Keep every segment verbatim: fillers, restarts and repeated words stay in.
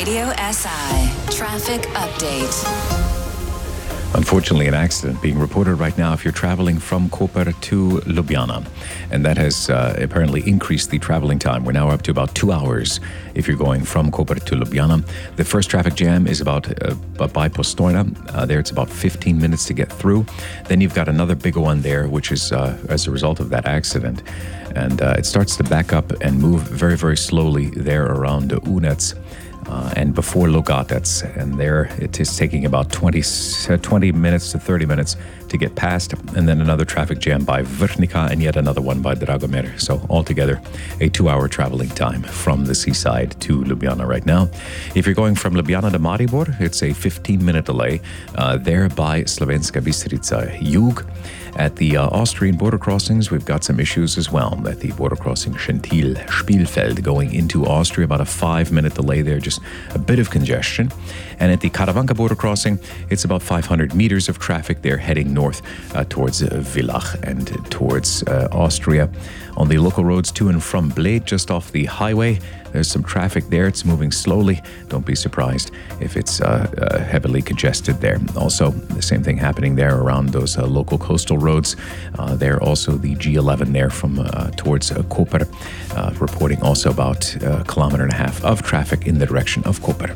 Radio S I Traffic Update. Unfortunately, an accident being reported right now if you're traveling from Koper to Ljubljana. And that has uh, apparently increased the traveling time. We're now up to about two hours if you're going from Koper to Ljubljana. The first traffic jam is about uh, by Postojna. Uh, there it's about fifteen minutes to get through. Then you've got another bigger one there, which is uh, as a result of that accident. And uh, it starts to back up and move very, very slowly there around Unec. Uh, and before Logatec, and there it is taking about twenty, twenty minutes to thirty minutes to get past, and then another traffic jam by Vrhnica and yet another one by Dragomir. So altogether, a two-hour traveling time from the seaside to Ljubljana right now. If you're going from Ljubljana to Maribor, it's a fifteen-minute delay uh, there by Slovenska Bistrica Jug. At the uh, Austrian border crossings, we've got some issues as well. At the border crossing Schentil Spielfeld going into Austria, about a five-minute delay there, just a bit of congestion. And at the Karavanka border crossing, it's about five hundred meters of traffic there heading north uh, towards uh, Villach and towards uh, Austria. On the local roads to and from Bled, just off the highway, there's some traffic there. It's moving slowly. Don't be surprised if it's uh, uh, heavily congested there. Also, the same thing happening there around those uh, local coastal roads. Uh, there also the G eleven there from uh, towards uh, Koper, uh, reporting also about a kilometer and a half of traffic in the direction of Koper.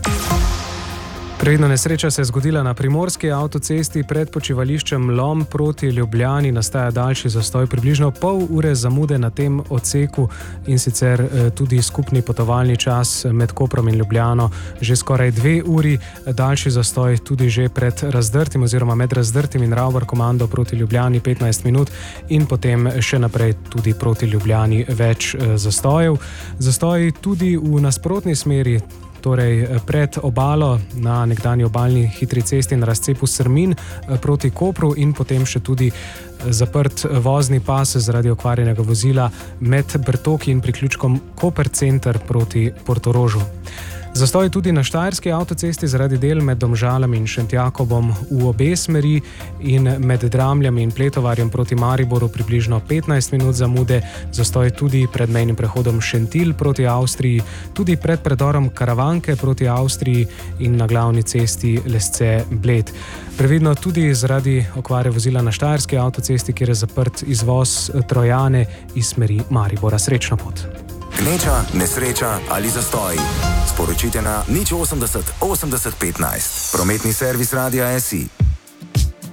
Predna nesreča se je zgodila na primorski avtocesti pred počivališčem Lom proti Ljubljani. Nastaja daljši zastoj, približno pol ure zamude na tem odseku in sicer tudi skupni potovalni čas med Koprom in Ljubljano že skoraj dve uri. Daljši zastoj tudi že pred Razdrtim oziroma med Razdrtim in Ravbar komando proti Ljubljani petnajst minut in potem še naprej tudi proti Ljubljani več zastojev. Zastoji tudi v nasprotni smeri, torej pred obalo na nekdanji obalni hitri cesti na razcepu Srmin proti Kopru in potem še tudi zaprt vozni pas zaradi okvarjenega vozila med Brtoki in priključkom Koper center proti Portorožu. Zastoj tudi na štajerski avtocesti zaradi del med Domžalami in Šentjakobom v obe smeri in med Dramljami in Pletovarjem proti Mariboru približno petnajst minut zamude. Zastoj tudi pred mejnim prehodom Šentil proti Avstriji, tudi pred predorom Karavanke proti Avstriji in na glavni cesti Lesce-Bled. Previdno tudi zaradi okvare vozila na štajerski avtocesti, kjer je zaprt izvoz Trojane iz smeri Maribora. Srečno pot! Gneča, nesreča ali zastoj. Sporočite na nič osemdeset osemdeset petnajst. Prometni servis Radia S I.